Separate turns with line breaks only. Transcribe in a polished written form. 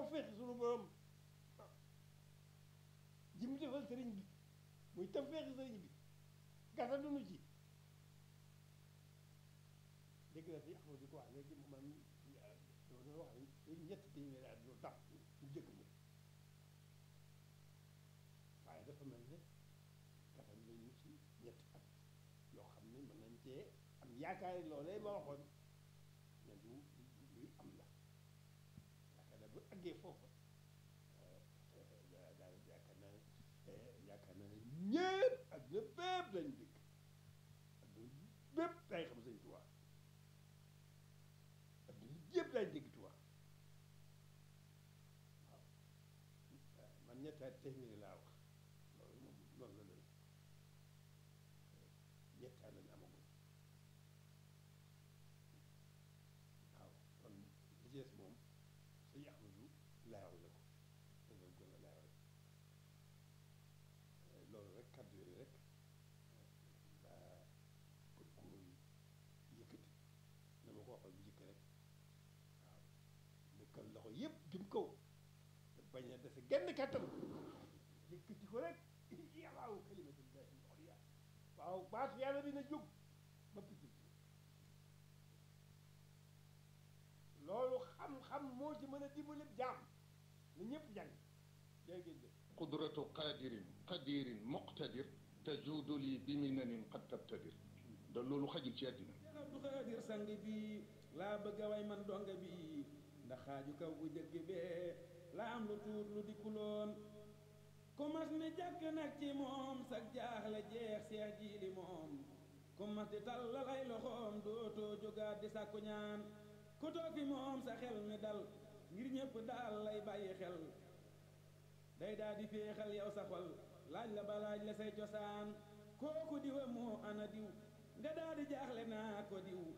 tawféex sunu borom ji mu defal sëriñ bi muy tawféex sëriñ bi gàttandu ci dégg naa si Axmadu di ko wax léegi man dama wax ne ñetti téeméeri at lu tax ñu jëkk ñi waaye dafa mel ne gàttal nañu ci ñetti at yoo xam ne mën nañ cee am yaakaar loolee ma waxoon ne luy am la yaakaar naa bu àggee foofa daal yaakaar naa ne ñëpp adduna bépp lañ dégg adduna bépp day xam Sëñ Tuubaa adduna yëpp lañ dégg Tuubaa waaw man ñetti at téeméeri laa wax loolu moom noonu la demee ñetti at lañ amagul waaw kon li ci des moom Sëñ Ahmadu leeral na ko dana gën a leeral loolu rek kàddu yooyu rek daa bëggoon yëkkati na ma ko waxoon bu njëkk rek waaw dëkkal loxo yëpp jëm kaw te bañ a dese genn kàttan yëkkati ko rek yàllaaw kalimatullahi al-ulya waaw baatu yàlla dina jóg ba picc loolu xam-xam moo ci mën a dimbali jaam na ñëpp jàng jërëjëf.
qudratu qadirin muqtadir tajuudu lii bi minanin qad tabtadir da loolu xajul ci àddina.
Abdou Khadir sang bi laa bëgg a way man donga bi ndax xaaju kaw bu jëkk bee la am lu tuut lu dikkuloon ku mas ni jàkk nag ci moom sag jaaxle jeex seex jiili moom ku mas di tallal ay loxoom dootoo jógaat di sàkku ñaan ku toog fi moom sa xel mi dal ngir ñëpp daal lay bàyyi xel day daal di féexal yow sa xol laaj la ba laaj la say cosaan kooku diwa moo ana diw nga daal di jaaxle naa ko diw